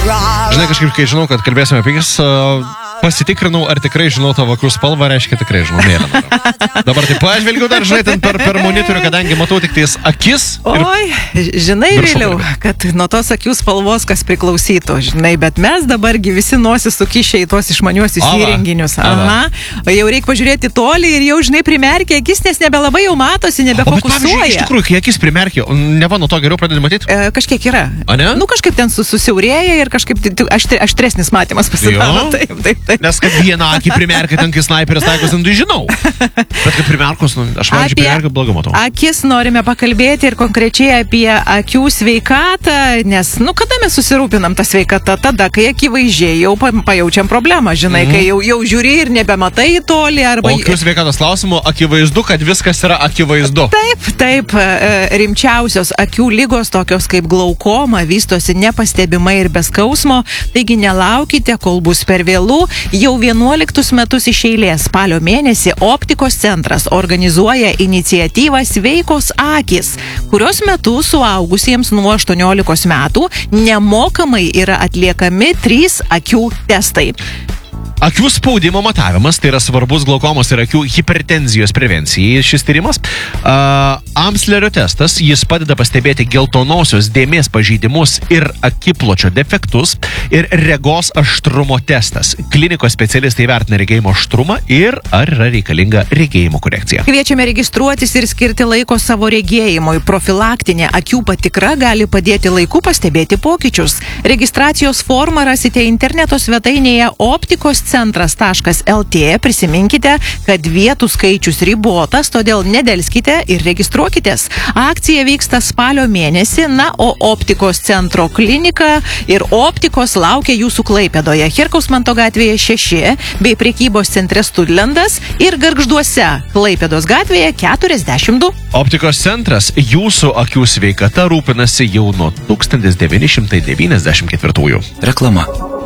Žinai, kažkaip, kai žinau, kad kalbėsime apie akis, pasitikrinau, ar tikrai žinau tavo akių spalvą, reiškia tikrai žinau mėlyną. Dabar tai pažvelgiu dar, žinai, ten per monitorių, kadangi matau tik tais akis. Oi, žinai vėliau, kad nuo tos akių spalvos kas priklausytų, žinai, bet mes dabargi visi nosis sukišę į tos išmaniuosius įrenginius. Aha, jau reikia pažiūrėti toli ir jau, žinai, primerkia akis, nes nebelabai jau matosi, nebefokusuoja. Iš tikrųjų, kai akis primerkia, neva nuo to geriau pradedi matyti? Kažkiek yra. A, ne? Nu, kažkaip ten susiaurėja ir kažkaip aštresnis matymas pasidaro. Taip. Nes kad vieną akį primerkia, ten kai snaiperis taikos, tai žinau. Bet kad primerkus, aš man primerkia blogai matau. Akis norime pakalbėti ir konkrečiai apie akių sveikatą, nes, nu, kada mes susirūpinam tą sveikatą? Tada, kai akivaizdžiai jau pajaučiam problemą, žinai, kai jau žiūri ir nebematai į tolį. Arba... O akių sveikatos klausimų akivaizdu, kad viskas yra akivaizdu. Taip, rimčiausios akių lygos, tokios kaip glaukoma, vystosi nepastebimai ir be skausmo, taigi nelaukite, kol bus per vėlų. Jau 11 metus iš eilės spalio mėnesį Optikos centras organizuoja iniciatyvą Sveikos akys, kurios metu suaugusiems nuo 18 metų nemokamai yra atliekami 3 akių testai. Akių spaudimo matavimas, tai yra svarbus glaukomos ir akių hipertenzijos prevencijai šis tyrimas. Amslerio testas, jis padeda pastebėti geltonosios dėmės pažeidimus ir akipločio defektus, ir regos aštrumo testas. Klinikos specialistai vertina regėjimo aštrumą ir ar yra reikalinga regėjimo korekcija. Kviečiame registruotis ir skirti laiko savo regėjimui. Profilaktinė akių patikra gali padėti laiku pastebėti pokyčius. Registracijos formą rasite interneto svetainėje optikoscentras.lt. Prisiminkite, kad vietų skaičius ribotas, todėl nedelskite ir registruokitės. Akcija vyksta spalio mėnesį, o Optikos centro klinika ir Optikos laukia jūsų Klaipėdoje, Herkaus Manto gatvėje 6, bei prekybos centre Studlendas ir Gargžduose, Klaipėdos gatvėje 42. Optikos centras jūsų akių sveikata rūpinasi jau nuo 1994. Reklama.